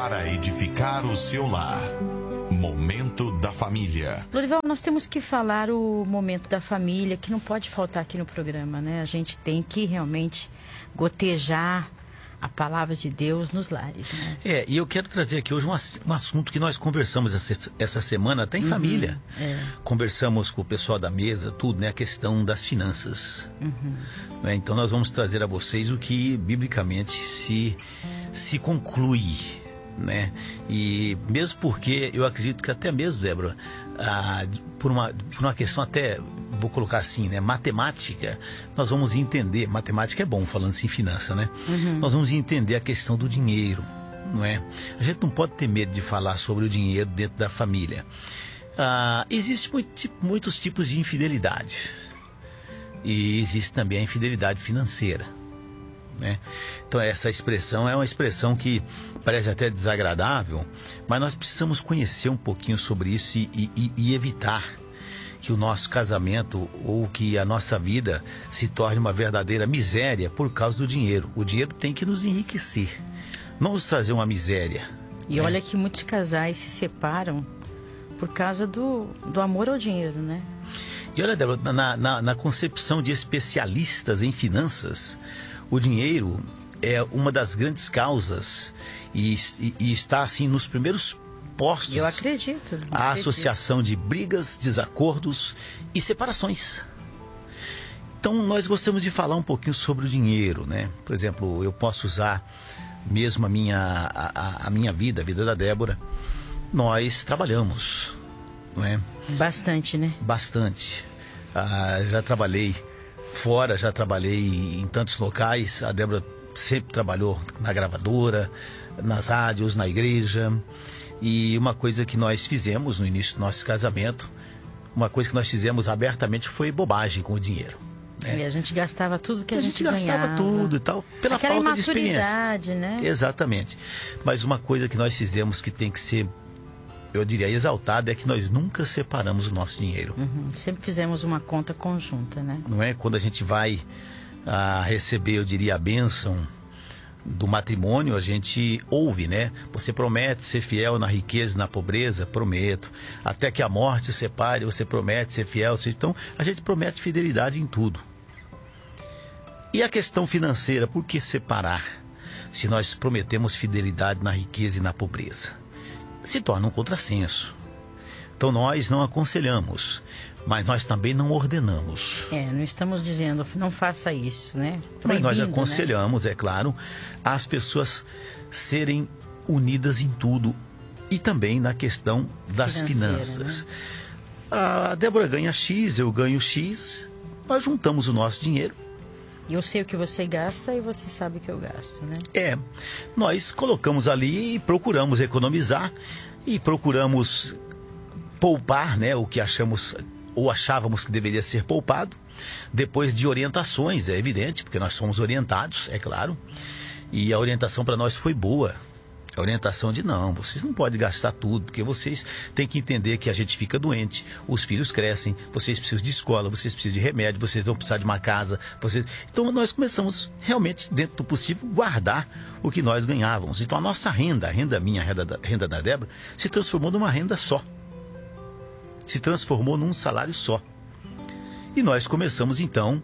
para edificar o seu lar. Momento da Família. Lorival, nós temos que falar o momento da família, que não pode faltar aqui no programa, né? A gente tem que realmente gotejar a palavra de Deus nos lares, né? E eu quero trazer aqui hoje um assunto que nós conversamos essa semana, até em família. Conversamos com o pessoal da mesa, tudo, né? A questão das finanças. Né? Então nós vamos trazer a vocês o que biblicamente se conclui, né? E mesmo porque eu acredito que até mesmo, Débora, por uma questão até, vou colocar assim, né, matemática, nós vamos entender, matemática é bom falando assim, finança, né? Nós vamos entender a questão do dinheiro, não é? A gente não pode ter medo de falar sobre o dinheiro dentro da família. Existem muitos tipos de infidelidade e existe também a infidelidade financeira, né? Então essa expressão é uma expressão que parece até desagradável, mas nós precisamos conhecer um pouquinho sobre isso e evitar que o nosso casamento ou que a nossa vida se torne uma verdadeira miséria por causa do dinheiro. O dinheiro tem que nos enriquecer, não nos trazer uma miséria. E olha que muitos casais se separam por causa do amor ao dinheiro, né? E olha, Débora, na concepção de especialistas em finanças, o dinheiro é uma das grandes causas e está assim nos primeiros postos. Eu acredito. A associação de brigas, desacordos e separações. Então nós gostamos de falar um pouquinho sobre o dinheiro, né? Por exemplo, eu posso usar mesmo a minha vida, a vida da Débora. Nós trabalhamos, não é? Bastante, né? Bastante. Já trabalhei fora, já trabalhei em tantos locais. A Débora sempre trabalhou na gravadora, nas rádios, na igreja. E uma coisa que nós fizemos no início do nosso casamento, uma coisa que nós fizemos abertamente foi bobagem com o dinheiro, né? E a gente gastava tudo que a gente gastava ganhava. tudo e tal, pela Aquela falta de experiência. imaturidade, né? Exatamente. Mas uma coisa que nós fizemos que tem que ser, eu diria, exaltada, é que nós nunca separamos o nosso dinheiro. Sempre fizemos uma conta conjunta, né? Não é? Quando a gente vai receber, eu diria, a bênção do matrimônio, a gente ouve, né? Você promete ser fiel na riqueza e na pobreza? Prometo. Até que a morte separe, você promete ser fiel? Então, a gente promete fidelidade em tudo. E a questão financeira, por que separar? Se nós prometemos fidelidade na riqueza e na pobreza, se torna um contrassenso. Então nós não aconselhamos, mas nós também não ordenamos. Não estamos dizendo, não faça isso, né? Mas nós Proibindo, aconselhamos, né? é claro, as pessoas serem unidas em tudo e também na questão das finanças. Né? A Débora ganha X, eu ganho X, nós juntamos o nosso dinheiro. Eu sei o que você gasta e você sabe o que eu gasto, né? Nós colocamos ali e procuramos economizar e procuramos poupar, né, o que achamos ou achávamos que deveria ser poupado, depois de orientações, é evidente, porque nós somos orientados, é claro, e a orientação para nós foi boa. A orientação de não, vocês não podem gastar tudo, porque vocês têm que entender que a gente fica doente, os filhos crescem, vocês precisam de escola, vocês precisam de remédio, vocês vão precisar de uma casa. Então nós começamos realmente, dentro do possível, guardar o que nós ganhávamos. Então a nossa renda, a renda minha, a renda da Débora, se transformou numa renda só. Se transformou num salário só. E nós começamos então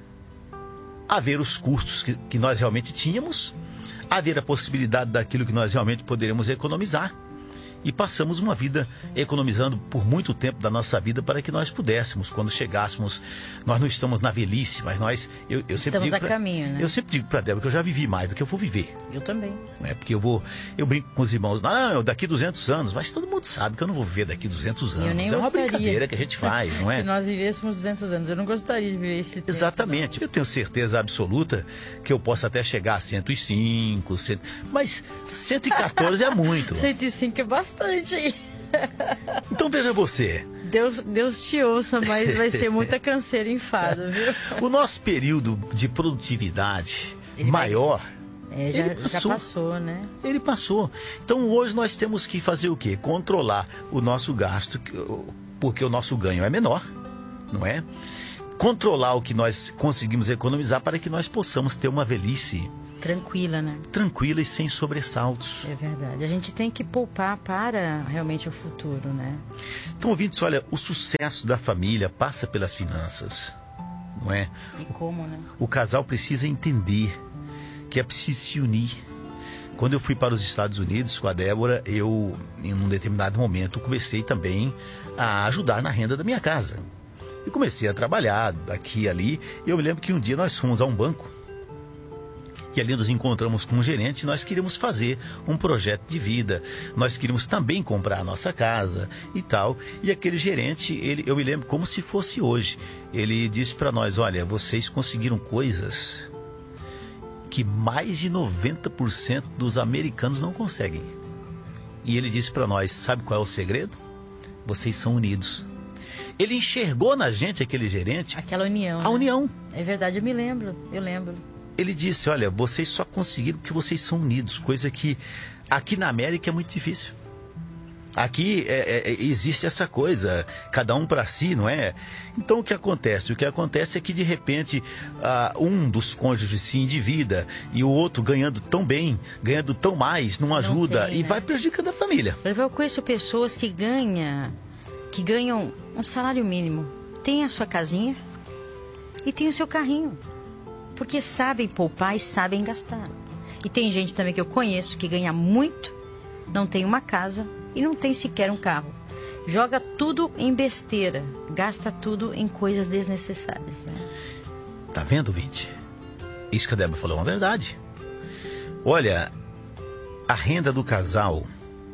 a ver os custos que nós realmente tínhamos, a ver a possibilidade daquilo que nós realmente poderíamos economizar. E passamos uma vida economizando por muito tempo da nossa vida para que nós pudéssemos, quando chegássemos, nós não estamos na velhice, mas nós... Eu sempre estamos digo a caminho, né? Eu sempre digo para a Débora que eu já vivi mais do que eu vou viver. Eu também. Porque eu brinco com os irmãos, não, daqui 200 anos, mas todo mundo sabe que eu não vou viver daqui 200 anos. Eu nem é uma gostaria. brincadeira que a gente faz, não é? Se nós vivêssemos 200 anos, eu não gostaria de viver esse tempo. Exatamente. Não. Eu tenho certeza absoluta que eu posso até chegar a 105, mas 114 é muito. 105 é bastante. Então veja você. Deus te ouça, mas vai ser muita canseira e enfado, viu? O nosso período de produtividade maior, já passou, né? Ele passou. Então hoje nós temos que fazer o quê? Controlar o nosso gasto, porque o nosso ganho é menor, não é? Controlar o que nós conseguimos economizar para que nós possamos ter uma velhice tranquila, né? Tranquila e sem sobressaltos. É verdade. A gente tem que poupar para realmente o futuro, né? Então, ouvintes, olha, o sucesso da família passa pelas finanças, não é? E como, né? O casal precisa entender que é preciso se unir. Quando eu fui para os Estados Unidos com a Débora, eu, em um determinado momento, comecei também a ajudar na renda da minha casa. E comecei a trabalhar aqui e ali. E eu me lembro que um dia nós fomos a um banco. E ali nos encontramos com um gerente. Nós queríamos fazer um projeto de vida. Nós queríamos também comprar a nossa casa e tal. E aquele gerente, eu me lembro como se fosse hoje. Ele disse para nós, olha, vocês conseguiram coisas que mais de 90% dos americanos não conseguem. E ele disse para nós, sabe qual é o segredo? Vocês são unidos. Ele enxergou na gente, aquele gerente, aquela união. A né? união. É verdade, eu lembro. Ele disse, olha, vocês só conseguiram porque vocês são unidos, coisa que aqui na América é muito difícil. Aqui existe essa coisa, cada um para si, não é? Então o que acontece? O que acontece é que de repente um dos cônjuges se endivida e o outro ganhando tão bem, ganhando tão mais, não ajuda e vai prejudicando a família. Eu conheço pessoas que ganham um salário mínimo, tem a sua casinha e tem o seu carrinho, porque sabem poupar e sabem gastar. E tem gente também que eu conheço que ganha muito, não tem uma casa e não tem sequer um carro. Joga tudo em besteira, gasta tudo em coisas desnecessárias. Né? Tá vendo, Vinte? Isso que a Débora falou é uma verdade. Olha, a renda do casal,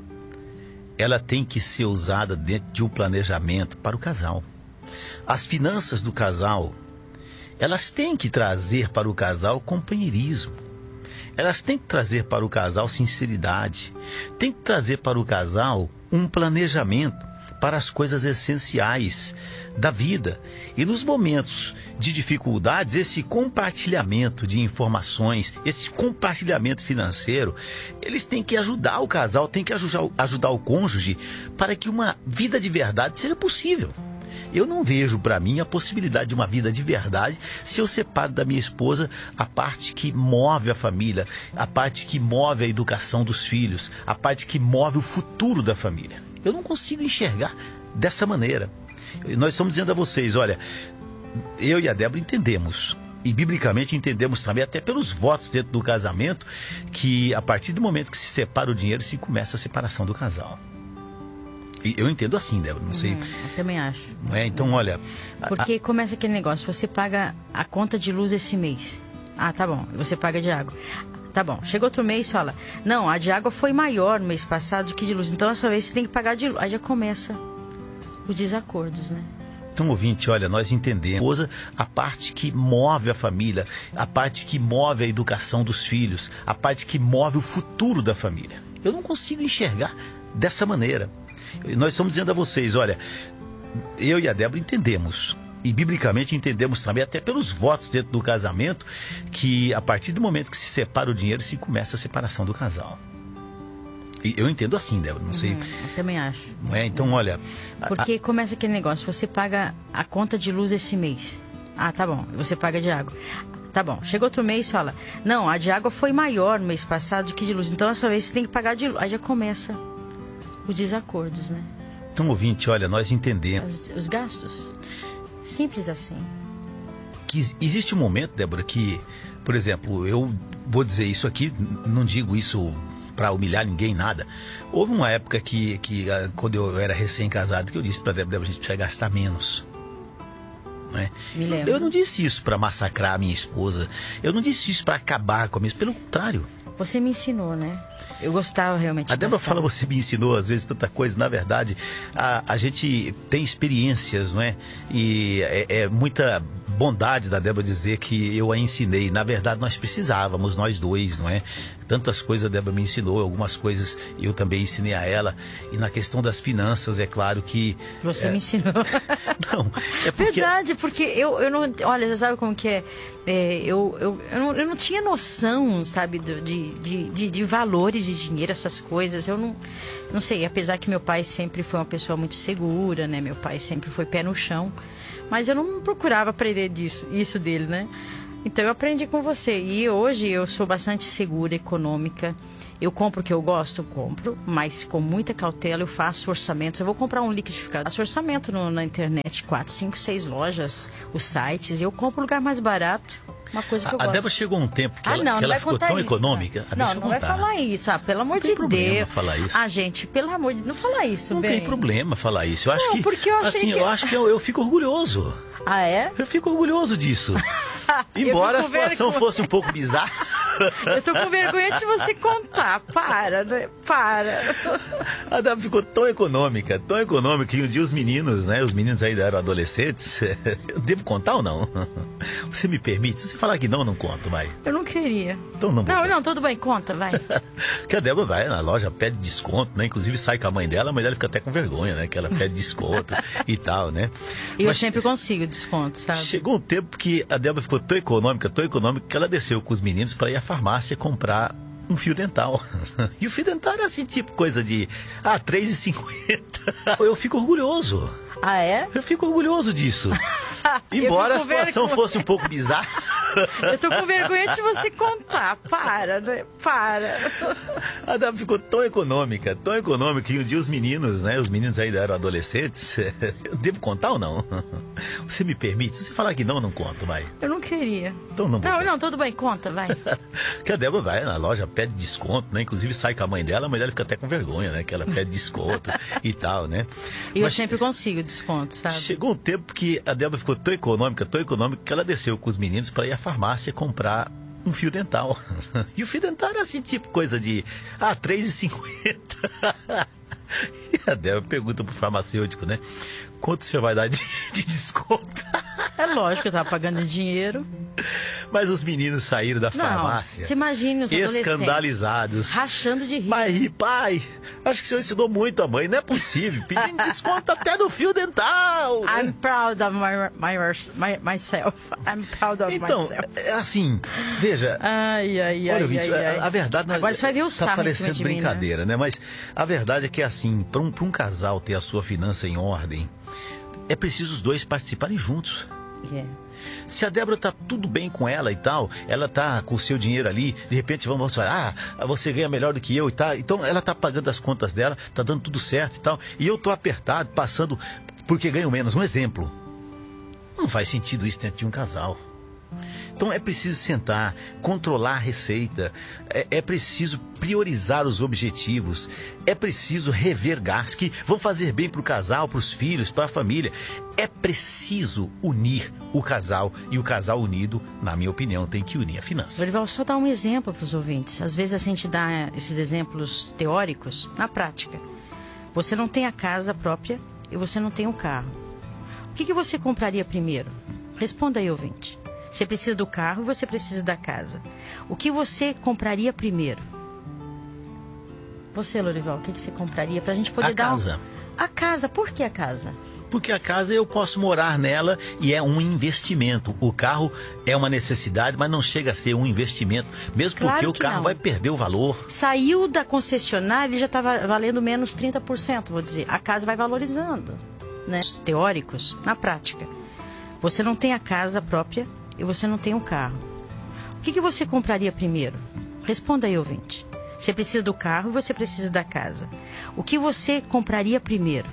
ela tem que ser usada dentro de um planejamento para o casal. As finanças do casal, elas têm que trazer para o casal companheirismo. Elas têm que trazer para o casal sinceridade. Tem que trazer para o casal um planejamento para as coisas essenciais da vida. E nos momentos de dificuldades, esse compartilhamento de informações, esse compartilhamento financeiro, eles têm que ajudar o casal, têm que ajudar o cônjuge para que uma vida de verdade seja possível. Eu não vejo para mim a possibilidade de uma vida de verdade se eu separo da minha esposa a parte que move a família, a parte que move a educação dos filhos, a parte que move o futuro da família. Eu não consigo enxergar dessa maneira. Nós estamos dizendo a vocês, olha, eu e a Débora entendemos, e biblicamente entendemos também, até pelos votos dentro do casamento, que a partir do momento que se separa o dinheiro, se começa a separação do casal. E eu entendo assim, Débora, não sei. Eu também acho. Não é? Então, olha... Porque começa aquele negócio, você paga a conta de luz esse mês. Ah, tá bom, você paga de água. Tá bom, chega outro mês e fala, não, a de água foi maior no mês passado do que de luz, então essa vez você tem que pagar de luz. Aí já começa os desacordos, né? Então, ouvinte, olha, nós entendemos a parte que move a família, a parte que move a educação dos filhos, a parte que move o futuro da família. Eu não consigo enxergar dessa maneira. Nós estamos dizendo a vocês, olha, eu e a Débora entendemos, e biblicamente entendemos também, até pelos votos dentro do casamento, que a partir do momento que se separa o dinheiro, se começa a separação do casal. E eu entendo assim, Débora, não sei. Eu também acho. Não é? Então, olha... Porque começa aquele negócio, você paga a conta de luz esse mês. Ah, tá bom, você paga de água. Tá bom, chega outro mês e fala, não, a de água foi maior no mês passado do que de luz, então essa vez você tem que pagar de luz. Aí já começa os desacordos, né? Então, ouvinte, olha, nós entendemos... Os gastos. Simples assim. Que existe um momento, Débora, que, por exemplo, eu vou dizer isso aqui, não digo isso para humilhar ninguém, nada. Houve uma época que quando eu era recém-casado, que eu disse para a Débora, a gente precisa gastar menos. Não é? Me lembro. Eu não disse isso para massacrar a minha esposa. Eu não disse isso para acabar com a minha esposa. Pelo contrário. Você me ensinou, né? Eu gostava realmente. A Débora fala, você me ensinou às vezes tanta coisa. Na verdade, a gente tem experiências, não é? E é muita bondade da Débora dizer que eu a ensinei. Na verdade, nós precisávamos, nós dois, não é? Tantas coisas a Débora me ensinou, algumas coisas eu também ensinei a ela. E na questão das finanças, é claro que... Você me ensinou. Não, é porque... Verdade, porque eu não... Olha, você sabe como que é? Eu não tinha noção, sabe, de valores de dinheiro, essas coisas. Eu não sei, apesar que meu pai sempre foi uma pessoa muito segura, né? Meu pai sempre foi pé no chão. Mas eu não procurava aprender isso dele, né? Então eu aprendi com você. E hoje eu sou bastante segura, econômica. Eu compro o que eu gosto, eu compro, mas com muita cautela eu faço orçamentos. Eu vou comprar um liquidificador, faço orçamento na internet, 4, 5, 6 lojas, os sites, e eu compro o lugar mais barato. Uma coisa que eu gosto. A Débora chegou um tempo que não ela ficou tão isso, econômica. Não vai falar isso. Pelo amor de Deus. Falar isso. Gente, pelo amor de Deus, não fala isso, Não tem problema falar isso. Eu acho que, porque eu achei eu acho que eu fico orgulhoso. Ah, é? Eu fico orgulhoso disso. Embora a situação fosse um pouco bizarra. Eu tô com vergonha de você contar. Para. A Débora ficou tão econômica, que um dia os meninos, né? Os meninos ainda eram adolescentes. Eu devo contar ou não? Você me permite? Se você falar que não, eu não conto, vai. Eu não queria. Então não. Não, tudo bem, conta, vai. Que a Débora vai na loja, pede desconto, né? Inclusive sai com a mãe dela fica até com vergonha, né? Que ela pede desconto e tal, né? Eu sempre consigo desconto, sabe? Chegou um tempo que a Débora ficou tão econômica, que ela desceu com os meninos para ir à farmácia comprar um fio dental. E o fio dental era assim, tipo coisa de R$3,50. Eu fico orgulhoso. Ah, é? Eu fico orgulhoso disso. Embora a situação fosse um pouco bizarra. Eu tô com vergonha de você contar. Para. A Débora ficou tão econômica, que um dia os meninos, né? Os meninos ainda eram adolescentes. Eu devo contar ou não? Você me permite? Se você falar que não, eu não conto, vai. Eu não queria. Então não. Não, tudo bem, conta, vai. Que a Débora vai na loja, pede desconto, né? Inclusive sai com a mãe dela fica até com vergonha, né? Que ela pede desconto e tal, né? Eu sempre consigo desconto, sabe? Chegou um tempo que a Débora ficou tão econômica, que ela desceu com os meninos para ir à farmácia comprar um fio dental. E o fio dental era assim, tipo coisa de R$3,50. E a Débora pergunta pro farmacêutico, né? Quanto o senhor vai dar de desconto? É lógico que eu tava pagando dinheiro. Mas os meninos saíram da farmácia. Você imagina os adolescentes escandalizados, rachando de rir. Pai, acho que o senhor ensinou muito a mãe. Não é possível. Pedindo desconto até no fio dental. I'm proud of myself. I'm proud of myself. Então, assim, veja. A verdade... Agora você vai ver o sarro tá parecendo brincadeira, né? Mas a verdade é que, assim, para um casal ter a sua finança em ordem, é preciso os dois participarem juntos. Yeah. Se a Débora tá tudo bem com ela e tal, ela tá com o seu dinheiro ali, de repente vamos falar, você ganha melhor do que eu e tal, então ela tá pagando as contas dela, tá dando tudo certo e tal, e eu tô apertado, passando porque ganho menos. Um exemplo, não faz sentido isso dentro de um casal. Então é preciso sentar, controlar a receita, é preciso priorizar os objetivos, é preciso rever gastos que vão fazer bem para o casal, para os filhos, para a família. É preciso unir o casal, e o casal unido, na minha opinião, tem que unir a finança. Dorival, só dar um exemplo para os ouvintes. Às vezes a gente dá esses exemplos teóricos na prática. Você não tem a casa própria e você não tem um carro. O que você compraria primeiro? Responda aí, ouvinte. Você precisa do carro e você precisa da casa. O que você compraria primeiro? Você, Lorival, o que você compraria para a gente poder dar... Casa. A casa. Por que a casa? Porque a casa eu posso morar nela e é um investimento. O carro é uma necessidade, mas não chega a ser um investimento. Mesmo claro porque o carro vai perder o valor. Saiu da concessionária, ele já estava valendo menos 30%, vou dizer. A casa vai valorizando, né? Teóricos, na prática. Você não tem a casa própria e você não tem um carro. O que você compraria primeiro? Responda aí, ouvinte. Você precisa do carro e você precisa da casa. O que você compraria primeiro?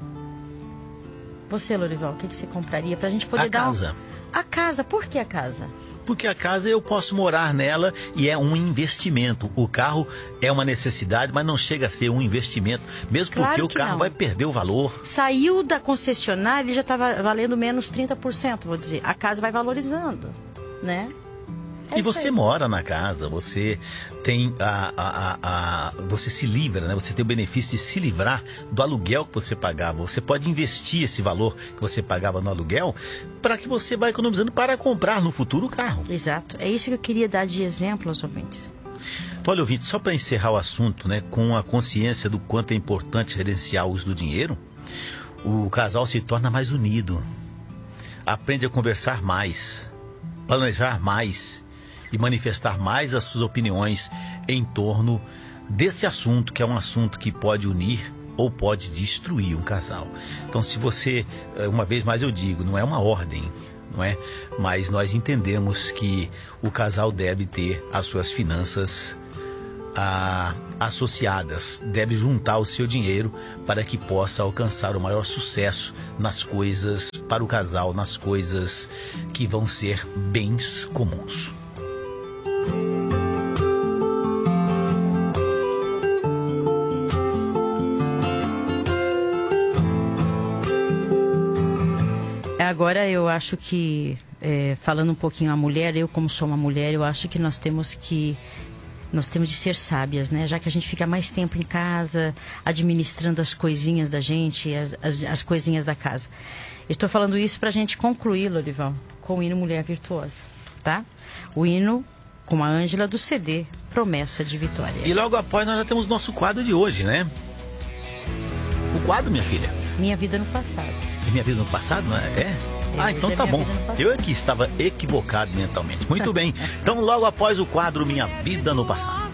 Você, Lorival, o que você compraria para a gente poder dar... A casa. A casa. Por que a casa? Porque a casa eu posso morar nela e é um investimento. O carro é uma necessidade, mas não chega a ser um investimento. Mesmo claro porque o carro vai perder o valor. Saiu da concessionária, ele já estava valendo menos 30%, vou dizer. A casa vai valorizando, né? E você mora na casa, você tem você se livra, né? Você tem o benefício de se livrar do aluguel que você pagava. Você pode investir esse valor que você pagava no aluguel para que você vá economizando para comprar no futuro o carro. Exato. É isso que eu queria dar de exemplo aos ouvintes. Olha, ouvinte, só para encerrar o assunto, né? Com a consciência do quanto é importante gerenciar o uso do dinheiro, o casal se torna mais unido. Aprende a conversar mais, planejar mais e manifestar mais as suas opiniões em torno desse assunto, que é um assunto que pode unir ou pode destruir um casal. Então, se você, uma vez mais eu digo, não é uma ordem, não é? Mas nós entendemos que o casal deve ter as suas finanças associadas, deve juntar o seu dinheiro para que possa alcançar o maior sucesso nas coisas, para o casal, nas coisas que vão ser bens comuns. Agora eu acho que, falando um pouquinho a mulher, eu como sou uma mulher, eu acho que nós temos de ser sábias, né? Já que a gente fica mais tempo em casa, administrando as coisinhas da gente, as coisinhas da casa. Estou falando isso para a gente concluir, Lorival, com o hino Mulher Virtuosa, tá? O hino com a Ângela do CD, Promessa de Vitória. E logo após nós já temos nosso quadro de hoje, né? O quadro, minha filha? Minha Vida no Passado. Minha Vida no Passado, não é? Então tá bom. Eu aqui estava equivocado mentalmente. Muito bem. Então logo após o quadro Minha Vida no Passado.